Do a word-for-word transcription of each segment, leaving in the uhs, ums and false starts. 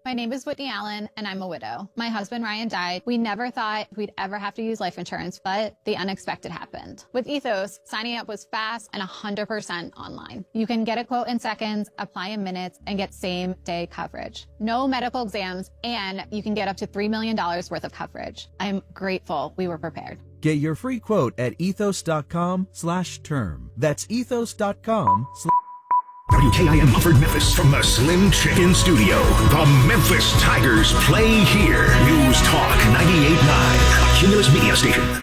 My name is Whitney Allen, and I'm a widow. My husband, Ryan, died. We never thought we'd ever have to use life insurance, but the unexpected happened. With Ethos, signing up was fast and one hundred percent online. You can get a quote in seconds, apply in minutes, and get same-day coverage. No medical exams, and you can get up to three million dollars worth of coverage. I'm grateful we were prepared. Get your free quote at ethos.com slash term. That's ethos.com slash W K I M Mumford, Memphis, from the Slim Chicken Studio. The Memphis Tigers play here. News Talk ninety-eight point nine, a Cumulus Media station.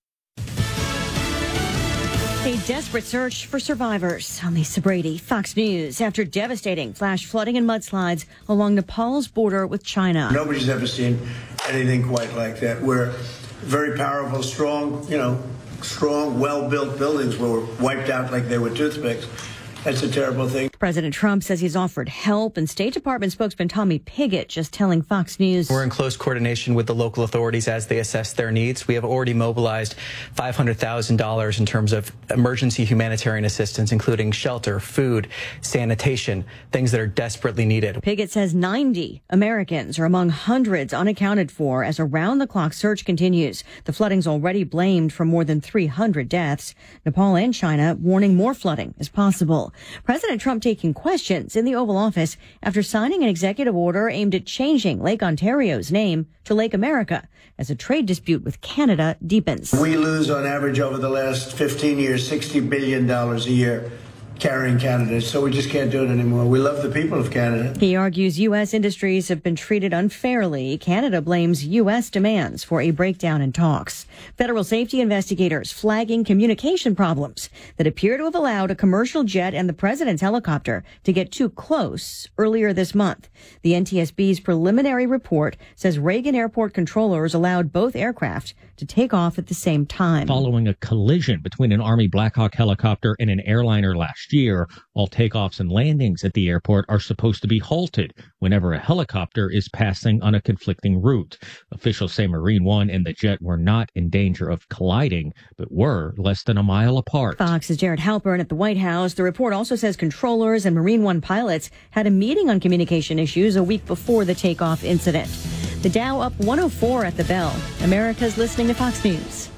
A desperate search for survivors on Lisa Brady, Fox News, after devastating flash flooding and mudslides along Nepal's border with China. Nobody's ever seen anything quite like that, where very powerful, strong, you know, strong, well-built buildings were wiped out like they were toothpicks. That's a terrible thing. President Trump says he's offered help, and State Department spokesman Tommy Pigott just telling Fox News. We're in close coordination with the local authorities as they assess their needs. We have already mobilized five hundred thousand dollars in terms of emergency humanitarian assistance, including shelter, food, sanitation, things that are desperately needed. Pigott says ninety Americans are among hundreds unaccounted for as a round-the-clock search continues. The flooding's already blamed for more than three hundred deaths. Nepal and China warning more flooding is possible. President Trump taking questions in the Oval Office after signing an executive order aimed at changing Lake Ontario's name to Lake America as a trade dispute with Canada deepens. We lose on average over the last fifteen years sixty billion dollars a year carrying Canada, so we just can't do it anymore. We love the people of Canada. He argues U S industries have been treated unfairly. Canada blames U S demands for a breakdown in talks. Federal safety investigators flagging communication problems that appear to have allowed a commercial jet and the president's helicopter to get too close earlier this month. The N T S B's preliminary report says Reagan Airport controllers allowed both aircraft to take off at the same time. Following a collision between an Army Black Hawk helicopter and an airliner last year, all takeoffs and landings at the airport are supposed to be halted whenever a helicopter is passing on a conflicting route. Officials say Marine One and the jet were not in danger of colliding, but were less than a mile apart. Fox's Jared Halpern at the White House. The report also says controllers and Marine One pilots had a meeting on communication issues a week before the takeoff incident. The Dow up one oh four at the bell. America's listening to Fox News.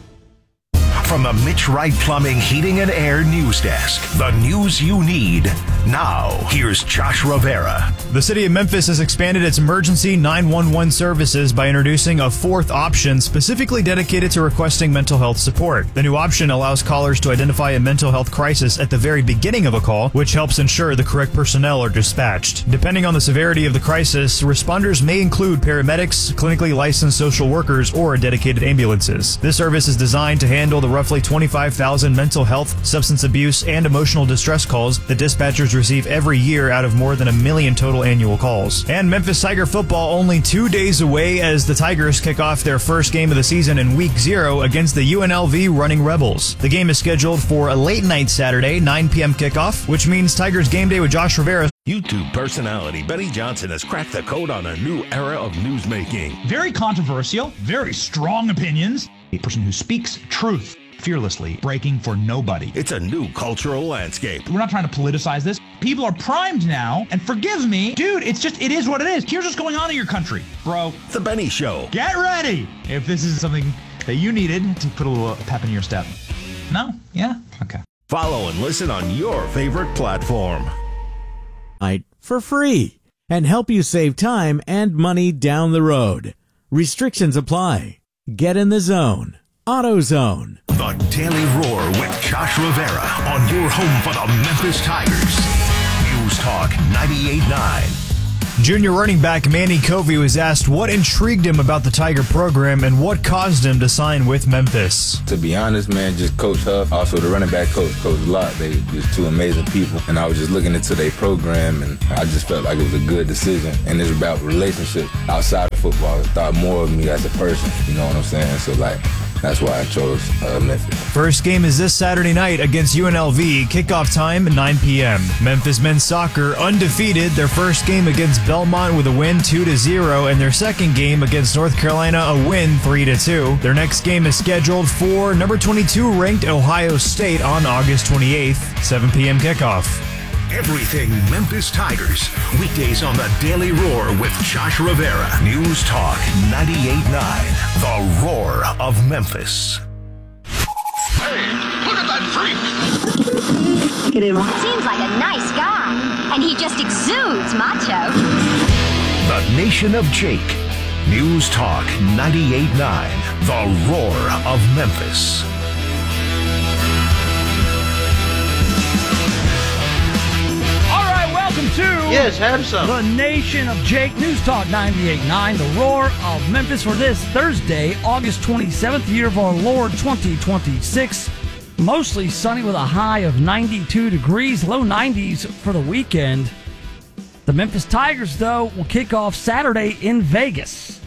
From the Mitch Wright Plumbing, Heating and Air News Desk, the news you need. Now, here's Josh Rivera. The city of Memphis has expanded its emergency nine one one services by introducing a fourth option specifically dedicated to requesting mental health support. The new option allows callers to identify a mental health crisis at the very beginning of a call, which helps ensure the correct personnel are dispatched. Depending on the severity of the crisis, responders may include paramedics, clinically licensed social workers, or dedicated ambulances. This service is designed to handle the roughly twenty-five thousand mental health, substance abuse, and emotional distress calls that dispatchers receive every year out of more than a million total annual calls. And Memphis Tiger football only two days away as the Tigers kick off their first game of the season in week zero against the U N L V Running Rebels. The game is scheduled for a late night Saturday, nine p.m. kickoff, which means Tigers game day with Josh Rivera. YouTube personality Benny Johnson has cracked the code on a new era of newsmaking. Very controversial, very strong opinions. A person who speaks truth fearlessly, breaking for nobody. It's a new cultural landscape. We're not trying to politicize this. People are primed now, and forgive me, dude, it's just, it is what it is. Here's what's going on in your country, bro. The Benny Show. Get ready if this is something that you needed to put a little pep in your step. No? Yeah? Okay. Follow and listen on your favorite platform. For free and help you save time and money down the road. Restrictions apply. Get in the zone. AutoZone. The Daily Roar with Josh Rivera on your home for the Memphis Tigers. News Talk ninety-eight point nine. Junior running back Manny Covey was asked what intrigued him about the Tiger program and what caused him to sign with Memphis. To be honest, man, just Coach Huff, also the running back coach, Coach Lott, they just two amazing people. And I was just looking into their program, and I just felt like it was a good decision. And it's about relationships outside of football. It thought more of me as a person, you know what I'm saying? So, like, that's why I chose uh, Memphis. First game is this Saturday night against U N L V. Kickoff time, nine p.m. Memphis men's soccer undefeated. Their first game against Belmont with a win two to zero, and their second game against North Carolina a win three to two. Their next game is scheduled for number twenty-two ranked Ohio State on August twenty-eighth, seven p.m. kickoff. Everything Memphis Tigers. Weekdays on the Daily Roar with Josh Rivera. News Talk ninety-eight point nine. The Roar of Memphis. Hey, look at that freak! Look at him. Seems like a nice guy, and he just exudes macho. The Nation of Jake. News Talk ninety-eight point nine. The Roar of Memphis. Welcome to yes, have some. The Nation of Jake, News Talk ninety-eight point nine, The Roar of Memphis for this Thursday, August twenty-seventh, year of our Lord twenty twenty-six. Mostly sunny with a high of ninety-two degrees, low nineties for the weekend. The Memphis Tigers, though, will kick off Saturday in Vegas.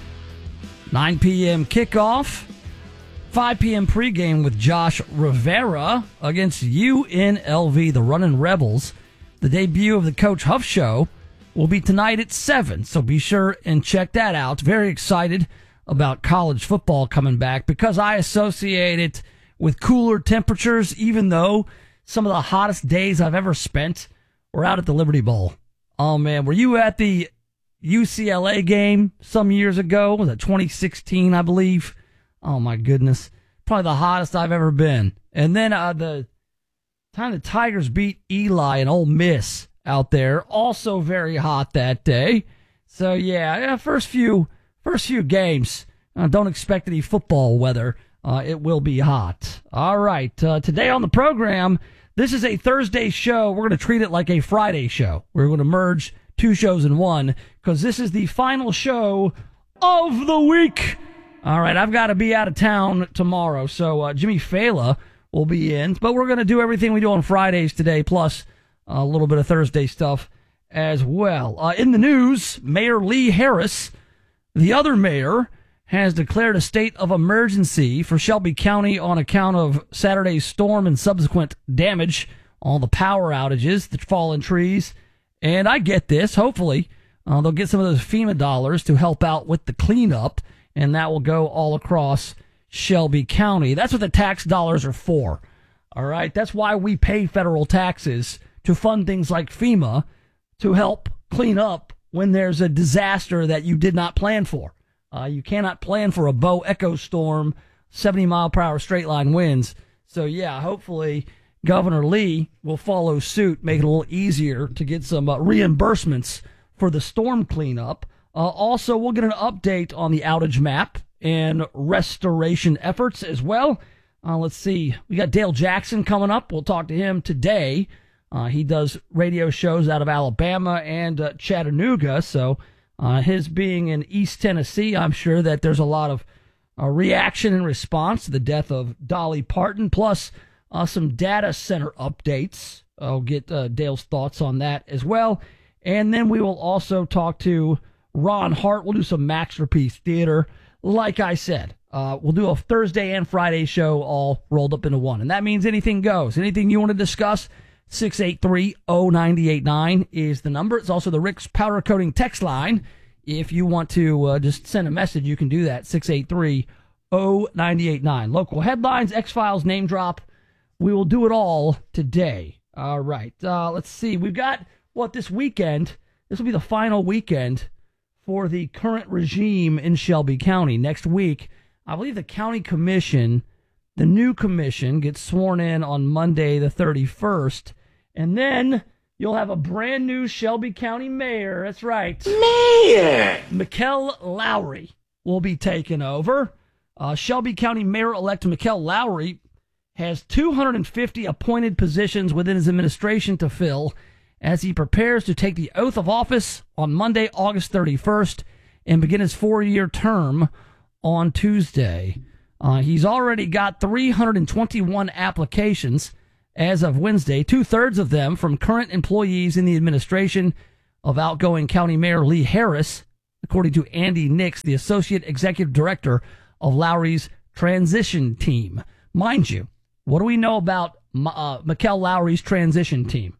nine p.m. kickoff, five p.m. pregame with Josh Rivera against U N L V, the Runnin' Rebels. The debut of the Coach Huff Show will be tonight at seven, so be sure and check that out. Very excited about college football coming back because I associate it with cooler temperatures, even though some of the hottest days I've ever spent were out at the Liberty Bowl. Oh, man, were you at the U C L A game some years ago? Was it twenty sixteen, I believe? Oh, my goodness. Probably the hottest I've ever been. And then uh, the... time the Tigers beat Eli and Ole Miss out there, also very hot that day. So yeah, yeah first few first few games, uh, don't expect any football weather. Uh, it will be hot. All right, uh, today on the program, this is a Thursday show. We're going to treat it like a Friday show. We're going to merge two shows in one because this is the final show of the week. All right, I've got to be out of town tomorrow, so uh, Jimmy Fela will be in, but we're going to do everything we do on Fridays today, plus a little bit of Thursday stuff as well. Uh, in the news, Mayor Lee Harris, the other mayor, has declared a state of emergency for Shelby County on account of Saturday's storm and subsequent damage, all the power outages, the fallen trees, and I get this. Hopefully, uh, they'll get some of those FEMA dollars to help out with the cleanup, and that will go all across Shelby County. That's what the tax dollars are for. All right. That's why we pay federal taxes, to fund things like FEMA, to help clean up when there's a disaster that you did not plan for. Uh, you cannot plan for a Bo Echo storm, seventy mile per hour straight line winds. So yeah, hopefully Governor Lee will follow suit, make it a little easier to get some uh, reimbursements for the storm cleanup. Uh, also, we'll get an update on the outage map and restoration efforts as well. Uh, let's see. We got Dale Jackson coming up. We'll talk to him today. Uh, he does radio shows out of Alabama and uh, Chattanooga. So uh, his being in East Tennessee, I'm sure that there's a lot of uh, reaction and response to the death of Dolly Parton, plus uh, some data center updates. I'll get uh, Dale's thoughts on that as well. And then we will also talk to Ron Hart. We'll do some Masterpiece Theater. Like I said, uh, we'll do a Thursday and Friday show all rolled up into one. And that means anything goes. Anything you want to discuss, six eight three, oh nine eight nine is the number. It's also the Rick's Powder Coating text line. If you want to uh, just send a message, you can do that, six eight three, oh nine eight nine. Local headlines, X-Files, name drop. We will do it all today. All right. Uh, let's see. We've got, what, this weekend. This will be the final weekend for the current regime in Shelby County. Next week, I believe the county commission, the new commission, gets sworn in on Monday the thirty-first. And then you'll have a brand new Shelby County mayor. That's right. Mayor! Mikkel Lowry will be taking over. Uh, Shelby County Mayor-elect Mikkel Lowry has two hundred fifty appointed positions within his administration to fill as he prepares to take the oath of office on Monday, August thirty-first, and begin his four-year term on Tuesday. Uh, he's already got three hundred twenty-one applications as of Wednesday, two-thirds of them from current employees in the administration of outgoing County Mayor Lee Harris, according to Andy Nix, the Associate Executive Director of Lowry's transition team. Mind you, what do we know about uh, Mikkel Lowry's transition team?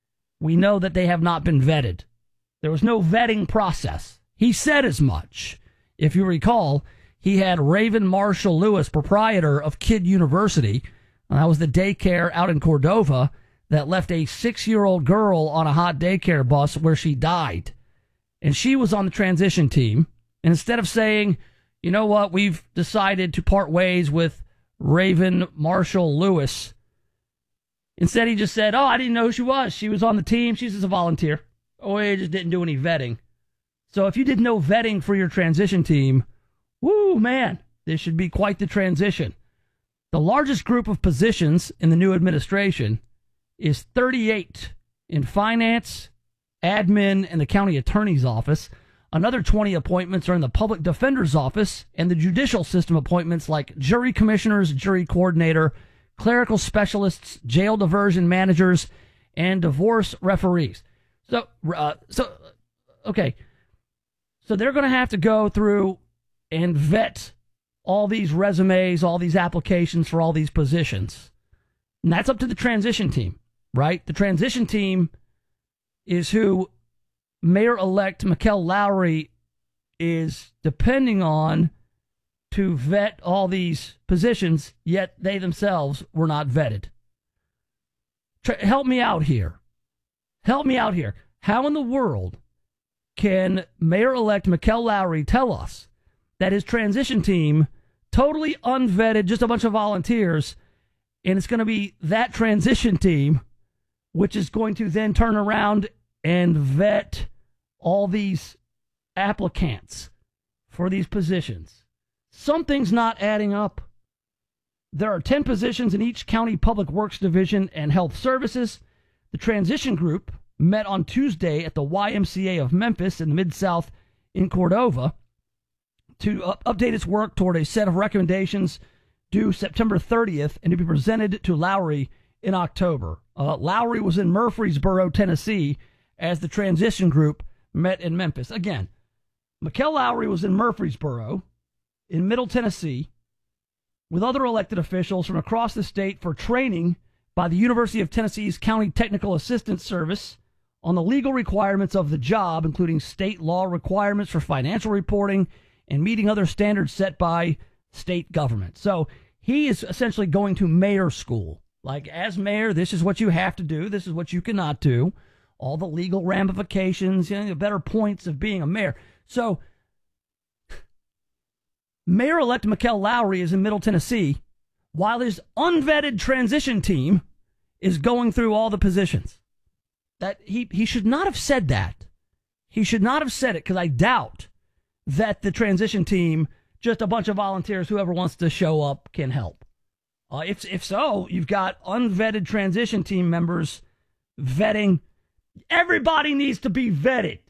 We know that they have not been vetted. There was no vetting process. He said as much. If you recall, he had Raven Marshall Lewis, proprietor of Kid University. Uh, that was the daycare out in Cordova that left a six-year-old girl on a hot daycare bus where she died. And she was on the transition team. And instead of saying, you know what, we've decided to part ways with Raven Marshall Lewis, instead he just said, oh, I didn't know who she was. She was on the team. She's just a volunteer. Oh, he just didn't do any vetting. So if you did no vetting for your transition team, woo, man, this should be quite the transition. The largest group of positions in the new administration is thirty-eight in finance, admin, and the county attorney's office. Another twenty appointments are in the public defender's office and the judicial system appointments like jury commissioners, jury coordinator, clerical specialists, jail diversion managers, and divorce referees. So, uh, so okay. So they're going to have to go through and vet all these resumes, all these applications for all these positions. And that's up to the transition team, right? The transition team is who Mayor-elect Mikkel Lowry is depending on to vet all these positions, yet they themselves were not vetted. Tr- help me out here. Help me out here. How in the world can Mayor-elect Mikkel Lowry tell us that his transition team, totally unvetted, just a bunch of volunteers, and it's going to be that transition team which is going to then turn around and vet all these applicants for these positions? Something's not adding up. There are ten positions in each county public works division and health services. The transition group met on Tuesday at the Y M C A of Memphis in the Mid-South in Cordova to uh, update its work toward a set of recommendations due September thirtieth and to be presented to Lowry in October. Uh, Lowry was in Murfreesboro, Tennessee, as the transition group met in Memphis. Again, Mikkel Lowry was in Murfreesboro, in Middle Tennessee, with other elected officials from across the state for training by the University of Tennessee's County Technical Assistance Service on the legal requirements of the job, including state law requirements for financial reporting and meeting other standards set by state government. So he is essentially going to mayor school. Like, as mayor, this is what you have to do. This is what you cannot do. All the legal ramifications, you know, the better points of being a mayor. So Mayor-elect Mikkel Lowry is in Middle Tennessee, while his unvetted transition team is going through all the positions. That he, he should not have said that. He should not have said it, because I doubt that the transition team, just a bunch of volunteers, whoever wants to show up, can help. Uh, if, if so, you've got unvetted transition team members vetting. Everybody needs to be vetted.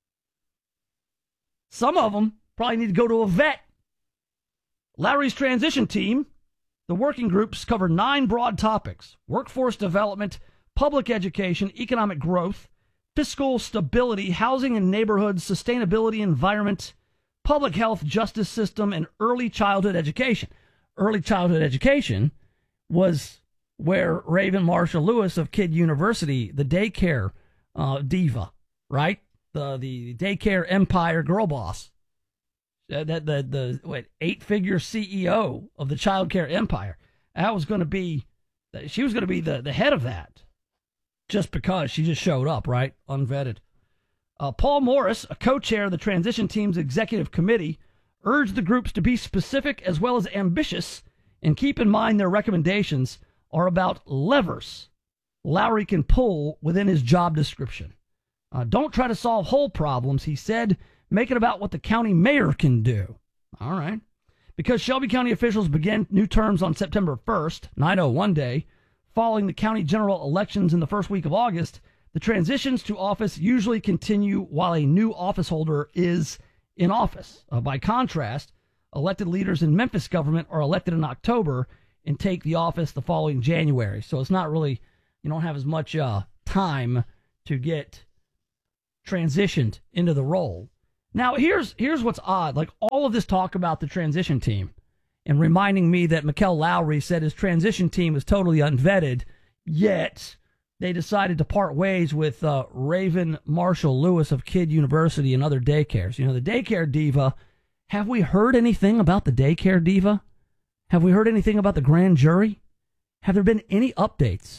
Some of them probably need to go to a vet. Lowry's transition team, the working groups, cover nine broad topics: workforce development, public education, economic growth, fiscal stability, housing and neighborhoods, sustainability, environment, public health, justice system, and early childhood education. Early childhood education was where Raven Marshall Lewis of Kid University, the daycare uh, diva, right? The the daycare empire girl boss. Uh, that the the what eight figure C E O of the childcare empire. That was going to be, she was going to be the, the head of that, just because she just showed up, right, unvetted. Uh, Paul Morris, a co-chair of the transition team's executive committee, urged the groups to be specific as well as ambitious and keep in mind their recommendations are about levers Lowry can pull within his job description. Uh, don't try to solve whole problems, he said. Make it about what the county mayor can do. All right. Because Shelby County officials begin new terms on September first, nine oh one day, following the county general elections in the first week of August, the transitions to office usually continue while a new office holder is in office. Uh, by contrast, elected leaders in Memphis government are elected in October and take the office the following January. So it's not really, you don't have as much uh, time to get transitioned into the role. Now, here's here's what's odd. Like, all of this talk about the transition team and reminding me that Mikkel Lowry said his transition team was totally unvetted, yet they decided to part ways with uh, Raven Marshall Lewis of Kid University and other daycares. You know, the daycare diva, have we heard anything about the daycare diva? Have we heard anything about the grand jury? Have there been any updates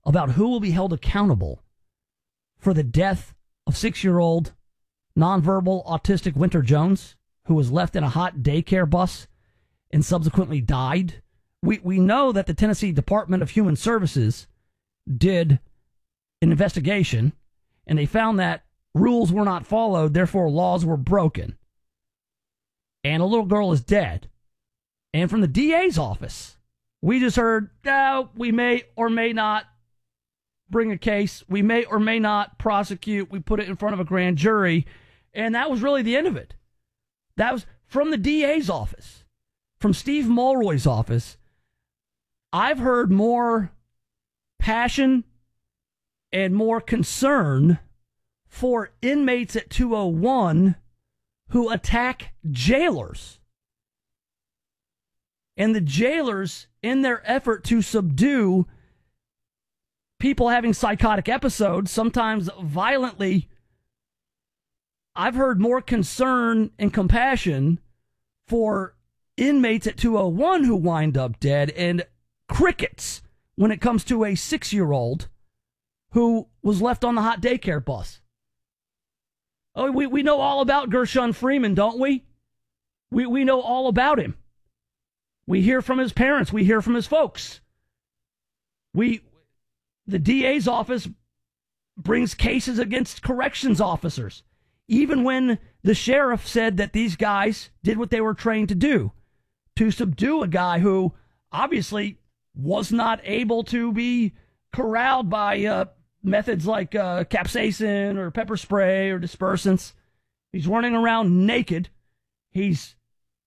about who will be held accountable for the death of six-year-old nonverbal autistic Winter Jones, who was left in a hot daycare bus and subsequently died. We we know that the Tennessee Department of Human Services did an investigation, and they found that rules were not followed, therefore laws were broken. And a little girl is dead. And from the D A's office, we just heard, oh, we may or may not bring a case. We may or may not prosecute. We put it in front of a grand jury. And that was really the end of it. That was from the D A's office, from Steve Mulroy's office. I've heard more passion and more concern for inmates at two oh one who attack jailers. And the jailers, in their effort to subdue people having psychotic episodes, sometimes violently, I've heard more concern and compassion for inmates at two oh one who wind up dead, and crickets when it comes to a six-year-old who was left on the hot daycare bus. Oh, we, we know all about Gershon Freeman, don't we? We we know all about him. We hear from his parents. We hear from his folks. We, the D A's office brings cases against corrections officers, even when the sheriff said that these guys did what they were trained to do, to subdue a guy who obviously was not able to be corralled by uh, methods like uh, capsaicin or pepper spray or dispersants. He's running around naked. He's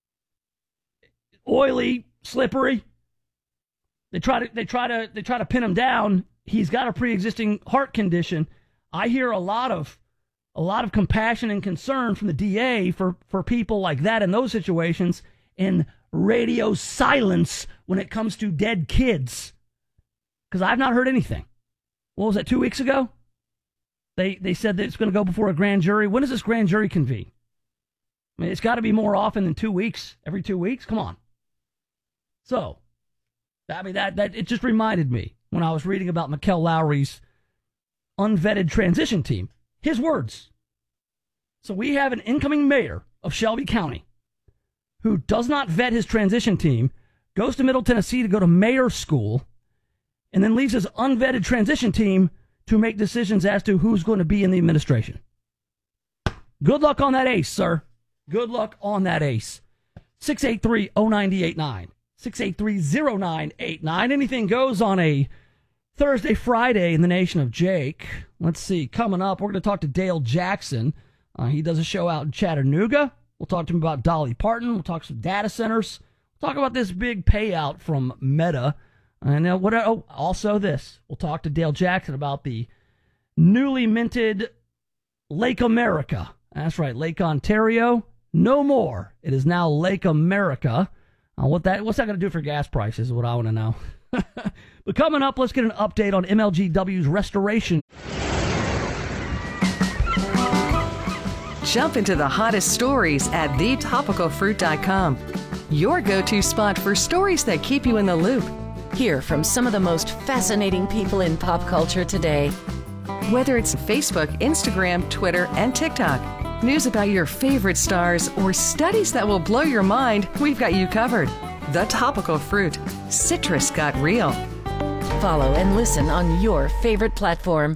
oily, slippery. They try to they try to they try to pin him down. He's got a pre-existing heart condition. I hear a lot of a lot of compassion and concern from the D A for, for people like that in those situations, and radio silence when it comes to dead kids. Because I've not heard anything. What was that, two weeks ago? They they said that it's going to go before a grand jury. When does this grand jury convene? I mean, it's got to be more often than two weeks. Every two weeks? Come on. So, I mean, that, that it just reminded me when I was reading about Mikkel Lowry's unvetted transition team. His words. So we have an incoming mayor of Shelby County who does not vet his transition team, goes to Middle Tennessee to go to mayor's school, and then leaves his unvetted transition team to make decisions as to who's going to be in the administration. Good luck on that ace, sir. Good luck on that ace. six eight three, oh nine eight nine. six eight three, oh nine eight nine. Anything goes on a Thursday, Friday in the nation of Jake. Let's see. Coming up, we're going to talk to Dale Jackson. Uh, he does a show out in Chattanooga. We'll talk to him about Dolly Parton. We'll talk some data centers. We'll talk about this big payout from Meta. And uh, what? Oh, also this. We'll talk to Dale Jackson about the newly minted Lake America. That's right, Lake Ontario. No more. It is now Lake America. Uh, what that? What's that going to do for gas prices is what I want to know. But coming up, let's get an update on M L G W's restoration. Jump into the hottest stories at the topical fruit dot com. Your go-to spot for stories that keep you in the loop. Hear from some of the most fascinating people in pop culture today. Whether it's Facebook, Instagram, Twitter, and TikTok, news about your favorite stars, or studies that will blow your mind, we've got you covered. The Topical Fruit. Citrus got real. Follow and listen on your favorite platform.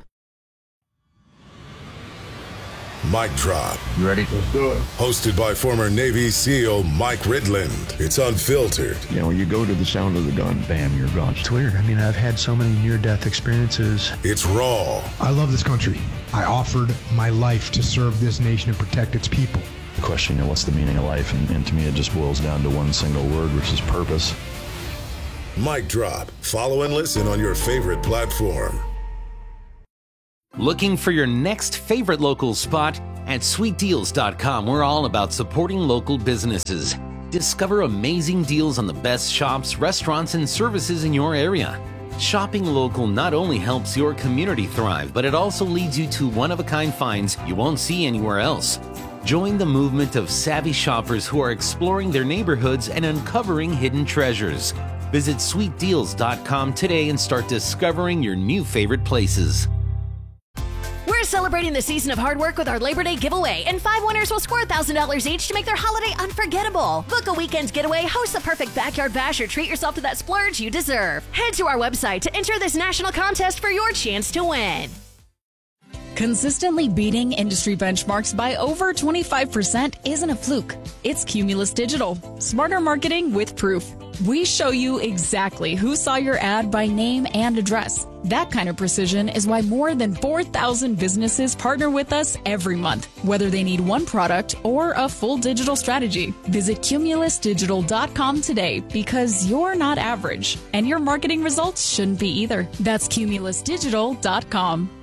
Mic Drop. You ready? Let's do it. Hosted by former Navy SEAL Mike Ridland. It's unfiltered. You know, when you go to the sound of the gun, bam, you're gone. It's weird. I mean, I've had so many near-death experiences. It's raw. I love this country. I offered my life to serve this nation and protect its people. The question, you know, what's the meaning of life? And, and to me, it just boils down to one single word, which is purpose. Mic Drop. Follow and listen on your favorite platform. Looking for your next favorite local spot? At sweet deals dot com, we're all about supporting local businesses. Discover amazing deals on the best shops, restaurants, and services in your area. Shopping local not only helps your community thrive, but it also leads you to one-of-a-kind finds you won't see anywhere else. Join the movement of savvy shoppers who are exploring their neighborhoods and uncovering hidden treasures. Visit sweet deals dot com today and start discovering your new favorite places. We're celebrating the season of hard work with our Labor Day giveaway, and five winners will score one thousand dollars each to make their holiday unforgettable. Book a weekend getaway, host the perfect backyard bash, or treat yourself to that splurge you deserve. Head to our website to enter this national contest for your chance to win. Consistently beating industry benchmarks by over twenty-five percent isn't a fluke. It's Cumulus Digital. Smarter marketing with proof. We show you exactly who saw your ad by name and address. That kind of precision is why more than four thousand businesses partner with us every month, whether they need one product or a full digital strategy. Visit cumulus digital dot com today, because you're not average, and your marketing results shouldn't be either. That's cumulus digital dot com.